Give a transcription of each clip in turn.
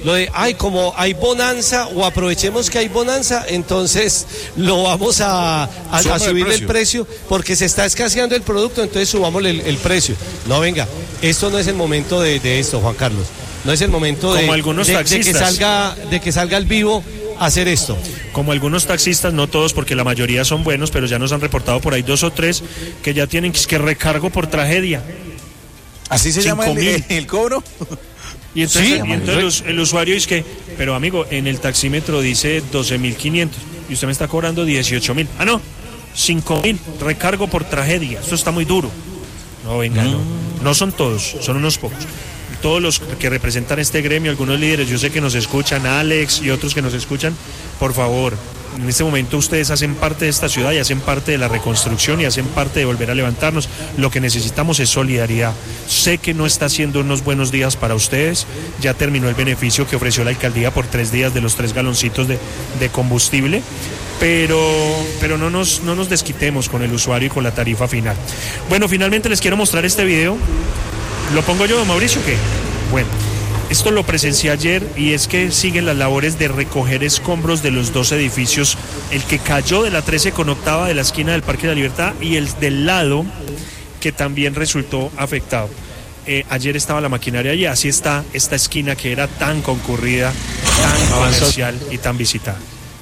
ay, como hay bonanza o aprovechemos que hay bonanza, entonces lo vamos a subir el precio porque se está escaseando el producto, entonces subamos el precio. No, venga, esto no es el momento de esto, Juan Carlos. No es el momento de que salga al vivo a hacer esto. Como algunos taxistas, no todos porque la mayoría son buenos, pero ya nos han reportado por ahí 2 o 3 que ya tienen que recargo por tragedia. ¿Así se llama el cobro? Y entonces, el usuario dice que, pero amigo, en el taxímetro dice 12.500 y usted me está cobrando 18.000. Ah, no, 5.000, recargo por tragedia. Esto está muy duro. No, venga, no son todos, son unos pocos. Todos los que representan este gremio, algunos líderes, yo sé que nos escuchan, Alex y otros que nos escuchan, por favor, en este momento ustedes hacen parte de esta ciudad y hacen parte de la reconstrucción y hacen parte de volver a levantarnos. Lo que necesitamos es solidaridad. Sé que no está siendo unos buenos días para ustedes, ya terminó el beneficio que ofreció la alcaldía por 3 días de los 3 galoncitos de combustible, pero no nos desquitemos con el usuario y con la tarifa final. Bueno, finalmente les quiero mostrar este video. ¿Lo pongo yo, don Mauricio, o qué? Bueno, esto lo presencié ayer y es que siguen las labores de recoger escombros de los 2 edificios, el que cayó de la 13 con octava de la esquina del Parque de la Libertad y el del lado que también resultó afectado. Ayer estaba la maquinaria allí, así está esta esquina que era tan concurrida, tan comercial y tan visitada.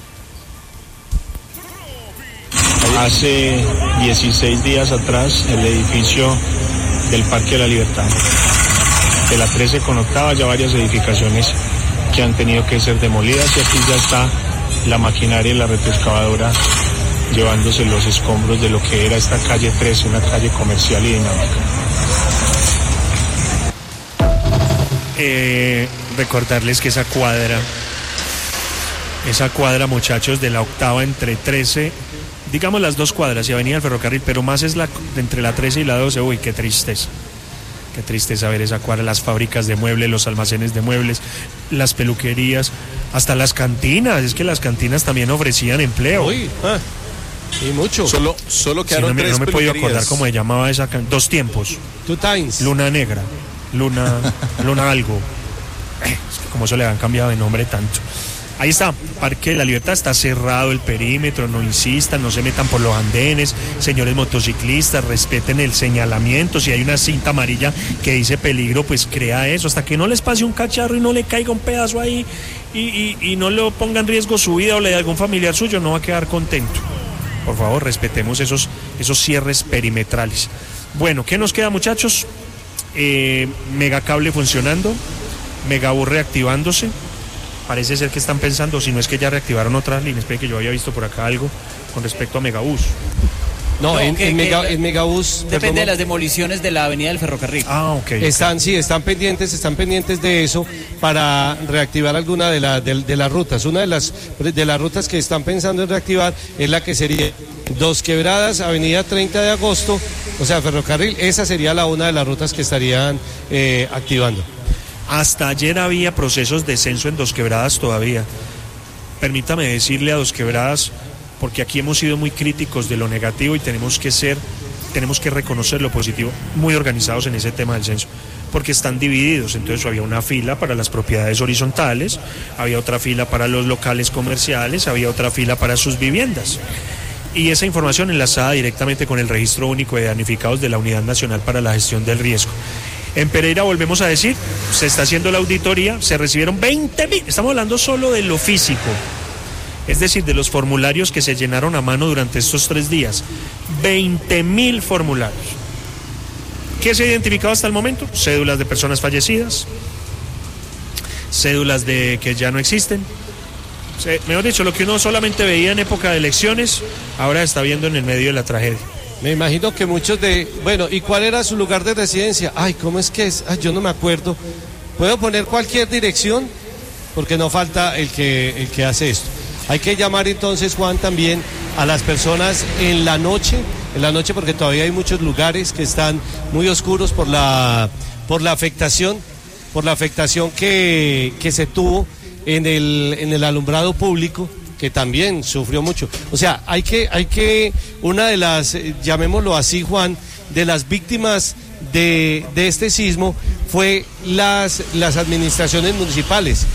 Hace 16 días atrás el edificio del Parque de la Libertad, de la 13 con octava, ya varias edificaciones que han tenido que ser demolidas y aquí ya está la maquinaria y la retroexcavadora llevándose los escombros de lo que era esta calle 13, una calle comercial y dinámica. Recordarles que esa cuadra, muchachos, de la octava entre 13, digamos las 2 cuadras y Avenida del Ferrocarril, pero más es la entre la 13 y la 12, uy, qué tristeza ver esa cuadra, las fábricas de muebles, los almacenes de muebles, las peluquerías, hasta las cantinas, es que las cantinas también ofrecían empleo. Uy, y mucho. Solo quedaron 3 no me he podido acordar cómo se llamaba esa 2 tiempos. 2 times. Luna negra, luna algo. Es que como eso le han cambiado de nombre tanto. Ahí está, Parque de la Libertad, está cerrado el perímetro, no insistan, no se metan por los andenes, señores motociclistas, respeten el señalamiento, si hay una cinta amarilla que dice peligro, pues crea eso, hasta que no les pase un cacharro y no le caiga un pedazo ahí y no le ponga en riesgo su vida o le de algún familiar suyo, no va a quedar contento. Por favor, respetemos esos cierres perimetrales. Bueno, ¿qué nos queda, muchachos? Megacable funcionando, Megabús reactivándose. Parece ser que están pensando, si no es que ya reactivaron otras líneas, pero que yo había visto por acá algo con respecto a Megabús. No, en Megabús... Depende de las demoliciones de la avenida del Ferrocarril. Ah, ok. Están pendientes de eso para reactivar alguna de las rutas. Una de las rutas que están pensando en reactivar es la que sería 2 Quebradas, Avenida 30 de Agosto, o sea, Ferrocarril. Esa sería una de las rutas que estarían activando. Hasta ayer había procesos de censo en 2 Quebradas todavía. Permítame decirle a 2 Quebradas, porque aquí hemos sido muy críticos de lo negativo y tenemos que reconocer lo positivo, muy organizados en ese tema del censo, porque están divididos. Entonces había una fila para las propiedades horizontales, había otra fila para los locales comerciales, había otra fila para sus viviendas. Y esa información enlazada directamente con el Registro Único de Damnificados de la Unidad Nacional para la Gestión del Riesgo. En Pereira, volvemos a decir, se está haciendo la auditoría, se recibieron 20.000, estamos hablando solo de lo físico, es decir, de los formularios que se llenaron a mano durante estos 3 días, 20.000 formularios. ¿Qué se ha identificado hasta el momento? Cédulas de personas fallecidas, cédulas de que ya no existen, mejor dicho, lo que uno solamente veía en época de elecciones, ahora está viendo en el medio de la tragedia. Me imagino que muchos ¿y cuál era su lugar de residencia? Ay, ¿cómo es que es? Ay, yo no me acuerdo. ¿Puedo poner cualquier dirección? Porque no falta el que hace esto. Hay que llamar entonces, Juan, también a las personas en la noche, porque todavía hay muchos lugares que están muy oscuros por la afectación que se tuvo en el alumbrado público, que también sufrió mucho. O sea, hay que una de las, llamémoslo así, Juan, de las víctimas de este sismo fue las administraciones municipales.